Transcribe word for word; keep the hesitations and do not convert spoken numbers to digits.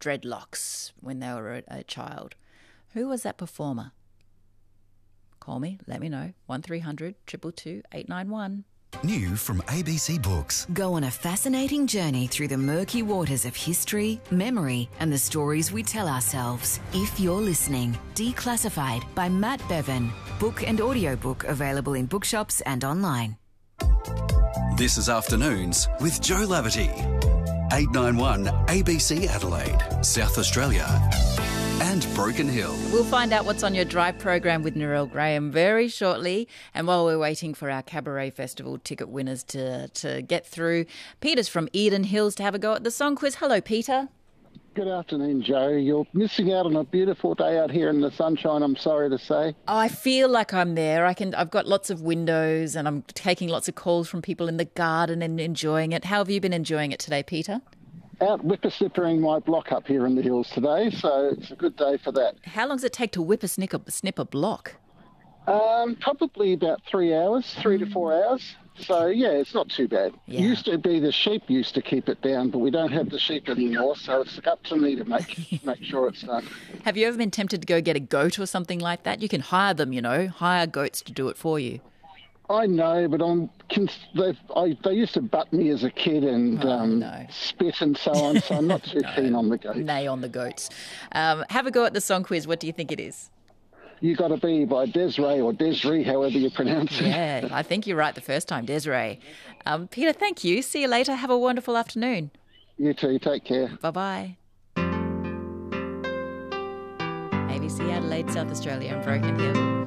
dreadlocks when they were a, a child. Who was that performer? Call me, let me know. one three hundred two two two eight nine one. New from A B C Books. Go on a fascinating journey through the murky waters of history, memory, and the stories we tell ourselves. If You're Listening, Declassified by Matt Bevan. Book and audiobook available in bookshops and online. This is Afternoons with Joe Laverty. eight nine one A B C Adelaide, South Australia and Broken Hill. We'll find out what's on your drive program with Narelle Graham very shortly. And while we're waiting for our Cabaret Festival ticket winners to, to get through, Peter's from Eden Hills to have a go at the song quiz. Hello, Peter. Good afternoon, Joe. You're missing out on a beautiful day out here in the sunshine, I'm sorry to say. I feel like I'm there. I can, I've got lots of windows and I'm taking lots of calls from people in the garden and enjoying it. How have you been enjoying it today, Peter? Out whippersnippering my block up here in the hills today, so it's a good day for that. How long does it take to whippersnip a, snip a block? Um, probably about three hours, three mm. to four hours. So, yeah, it's not too bad. Yeah. It used to be the sheep used to keep it down, but we don't have the sheep anymore, so it's up to me to make make sure it's done. Have you ever been tempted to go get a goat or something like that? You can hire them, you know, hire goats to do it for you. I know, but I'm. They, I, they used to butt me as a kid and oh, um, no. spit and so on, so I'm not too no. keen on the goats. Nay on the goats. Um, have a go at the song quiz. What do you think it is? You Gotta Be by Des'ree or Des'ree, however you pronounce it. Yeah, I think you're right the first time, Des'ree. Um, Peter, thank you. See you later. Have a wonderful afternoon. You too. Take care. Bye-bye. A B C Adelaide, South Australia and Broken Hill.